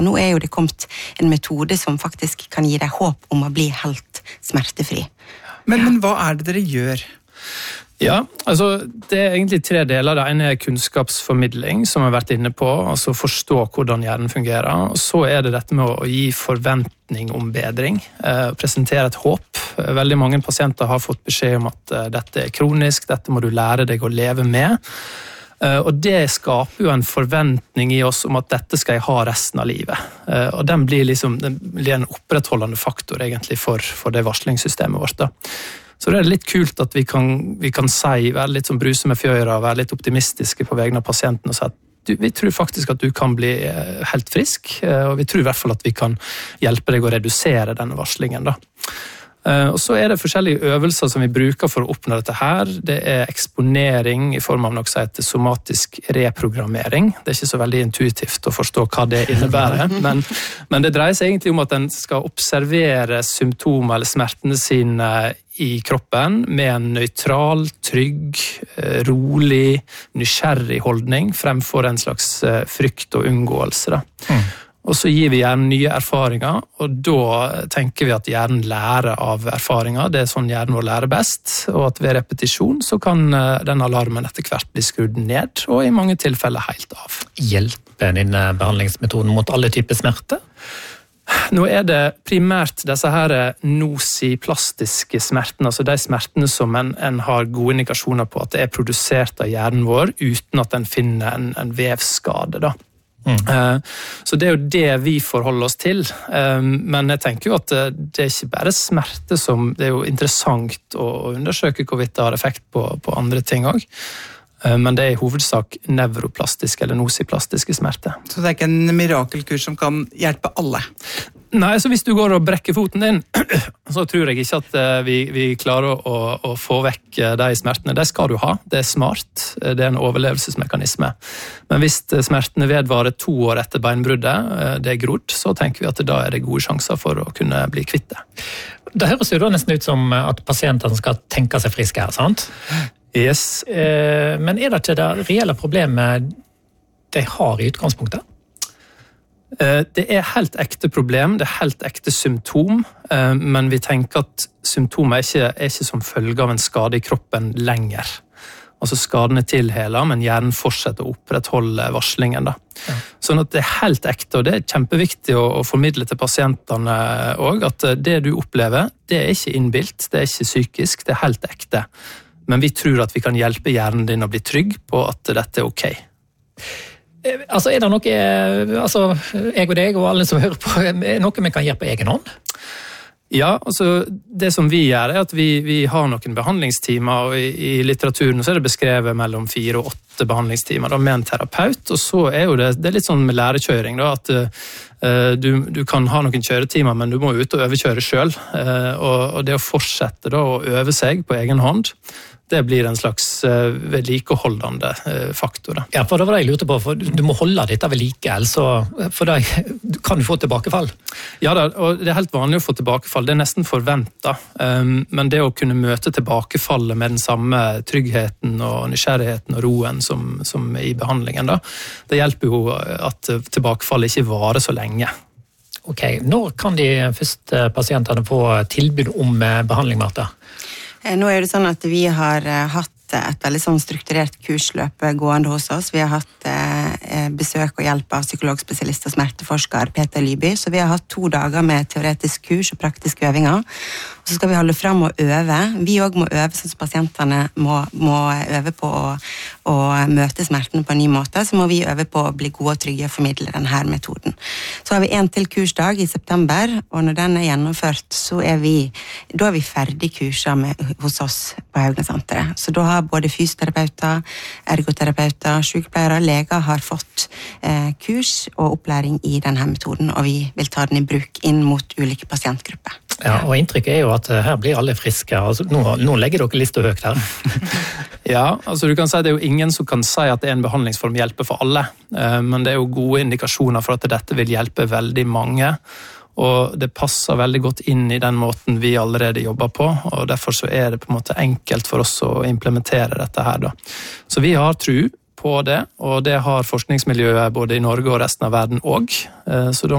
Nå jo det kommet en metode som faktisk kan gi deg håp om å bli helt smertefri. Men hva det dere gjør? Ja, altså det egentlig 3 deler. Det ene kunnskapsformidling, som jeg har vært inne på, altså forstå hvordan hjernen fungerer. Og så det dette med å gi forventning om bedring, presentere et håp. Veldig mange pasienter har fått beskjed om at dette kronisk, dette må du lære deg å leve med. Og det skaper jo en forventning i oss om at dette skal jeg ha resten av livet. Og den blir en opprettholdende faktor egentlig for det varslingssystemet vårt da. Så det litt kult at vi kan si, være litt som bruse med fjøra, være litt optimistiske på vegne av pasienten og si at vi tror faktisk at du kan bli helt frisk, og vi tror i hvert fall at vi kan hjelpe deg å redusere denne varslingen da. Og så det forskjellige øvelser som vi bruker for å oppnå dette her. Det eksponering i form av noe som heter somatisk reprogrammering. Det ikke så veldig intuitivt å forstå hva det innebærer, men det dreier seg egentlig om at en skal observere symptomer eller smertene sine i kroppen med en nøytral, trygg, rolig, nysgjerrig holdning fremfor en slags frykt og unngåelse da. Og så gir vi hjernen nye erfaringer, og da tenker vi at hjernen lærer av erfaringer. Det sånn hjernen vår lærer best, og at ved repetisjon så kan den alarmen etter hvert bli skrudd ned, og i mange tilfeller helt av. Hjelper denne behandlingsmetoden mot alle typer smerte? Nå det primært disse her nosiplastiske smertene, altså de smertene som en har gode indikasjoner på at det produsert av hjernen vår, uten at den finner en vevskade da. Så det jo det vi forholder oss til, men jeg tenker jo at det ikke bare smerte som det jo interessant å undersøke hvorvidt det har effekt på andre ting også, men det i hovedsak nevroplastisk eller nosiplastiske smerte. Så det ikke en mirakelkurs som kan hjelpe alle? Nei, så hvis du går og brekker foten din, så tror jeg ikke at vi klarer å få vekk de smertene. Det skal du ha, det smart, det en overlevelsesmekanisme. Men hvis smertene vedvarer 2 år etter beinbruddet, det grodd, så tenker vi at da det gode sjanser for å kunne bli kvitt det. Det høres jo da nesten ut som at pasientene skal tenke seg friske her, sant? Yes. Men det ikke det reelle problemet de har i utgangspunktet? Det helt ekte problem, det helt ekte symptom, men vi tenker at symptomer ikke som følge av en skade i kroppen lenger. Altså skaden tilhelet, men hjernen fortsetter å opprettholde varslingen da. Ja. Sånn at det helt ekte, og det kjempeviktig å formidle til pasientene også, at det du opplever, det ikke innbilt, det ikke psykisk, det helt ekte. Men vi tror at vi kan hjelpe hjernen din å bli trygg på at dette ok. Altså, det noe, jeg og deg og alle som hører på, noe vi kan gjøre på egen hånd? Ja, altså det som vi gjør at vi har noen behandlingstimer, og i litteraturen så det beskrevet mellom 4 og 8 behandlingstimer da, med en terapeut, og så jo det litt sånn med lærekjøring da, at du kan ha noen kjøretimer, men du må ut og øvekjøre selv, og det å fortsette da, å øve seg på egen hånd, det blir en slags vedlikeholdende faktor. Da. Ja, for det var det jeg lurte på, for du må holde dette ved like, for da kan du få tilbakefall. Ja, og det helt vanlig å få tilbakefall, det nesten forventet, men det å kunne møte tilbakefallet med den samme tryggheten og nysgjerrigheten og roen som i behandlingen, da, det hjelper jo at tilbakefallet ikke varer så lenge. Ok, når kan de første pasientene få tilbud om behandling, Martha? Nå det sånn at vi har hatt et veldig sånn strukturert kursløp gående hos oss. Vi har hatt besøk og hjelp av psykologspesialist og smerteforsker Peter Lyby, så vi har hatt 2 dager med teoretisk kurs og praktiske øvinger. Og så skal vi holde frem og øve. Vi også må øve, sånn at pasientene må øve på å møte smertene på en ny måte, så må vi øve på å bli gode og trygge og formidle denne metoden. Så har vi en til kursdag i september, og når den gjennomført, så vi ferdig kurset hos oss på Hauglandsenteret. Så da har både fysioterapeuter, ergoterapeuter, sykepleiere, leger har fått kurs og opplæring i denne metoden, og vi vil ta den i bruk inn mot ulike pasientgrupper. Ja, og inntrykket jo at her blir alle friske. Altså, nå legger dere lista høyt her. Ja, altså du kan si det jo ingen som kan si at en behandlingsform hjelper for alle, men det jo gode indikasjoner for at dette vil hjelpe veldig mange, og det passer veldig godt inn i den måten vi allerede jobber på, og derfor så det på en måte enkelt for oss å implementere dette her da. Så vi har tro på det, og det har forskningsmiljøet både i Norge og resten av verden også, så da